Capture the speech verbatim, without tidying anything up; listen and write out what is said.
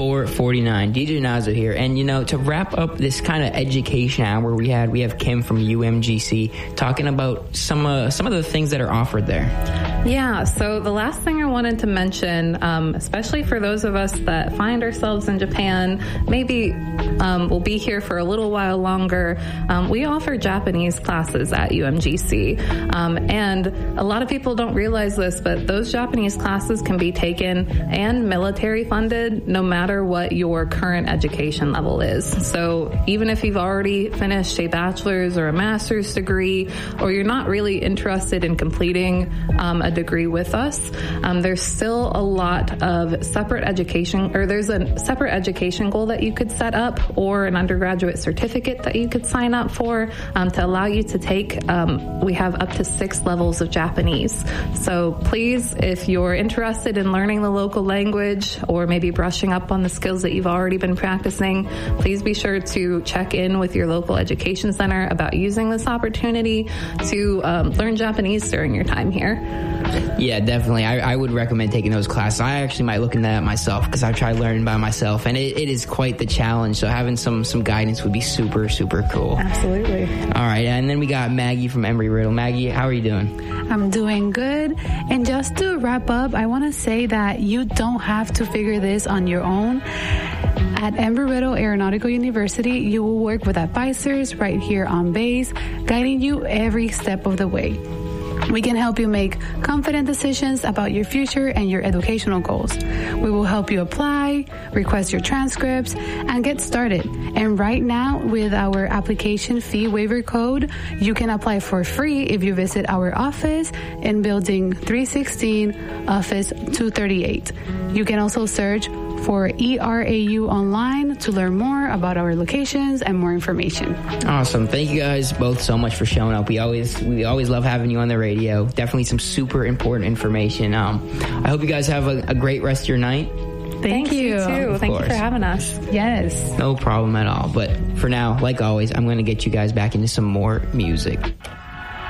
four forty-nine. D J Nazo here. And, you know, to wrap up this kind of education hour we had, we have Kim from U M G C talking about some, uh, some of the things that are offered there. Yeah, so the last thing I wanted to mention, um, especially for those of us that find ourselves in Japan, maybe um, we'll be here for a little while longer, um, we offer Japanese classes at U M G C. Um, and a lot of people don't realize this, but those Japanese classes can be taken and military funded no matter what your current education level is. So even if you've already finished a bachelor's or a master's degree, or you're not really interested in completing um, a degree with us, um, there's still a lot of separate education, or there's a separate education goal that you could set up, or an undergraduate certificate that you could sign up for um, to allow you to take. Um, we have up to six levels of Japanese. So please, if you're interested in learning the local language or maybe brushing up on the skills that you've already been practicing, please be sure to check in with your local education center about using this opportunity to um, learn Japanese during your time here. Yeah, definitely. I, I would recommend taking those classes. I actually might look into that myself because I've tried learning by myself, and it, it is quite the challenge. So having some, some guidance would be super, super cool. Absolutely. All right, and then we got Maggie from Embry-Riddle. Maggie, how are you doing? I'm doing good. And just to wrap up, I want to say that you don't have to figure this on your own. At Embry-Riddle Aeronautical University, you will work with advisors right here on base, guiding you every step of the way. We can help you make confident decisions about your future and your educational goals. We will help you apply, request your transcripts, and get started. And right now, with our application fee waiver code, you can apply for free if you visit our office in Building three sixteen, Office two thirty-eight. You can also search for E R A U online to learn more about our locations and more information. Awesome. Thank you guys both so much for showing up. We always we always love having you on the radio. Definitely some super important information. Um, I hope you guys have a, a great rest of your night. Thank Thank you. you too. Thank you for having us. Yes. No problem at all. But for now, like always, I'm going to get you guys back into some more music.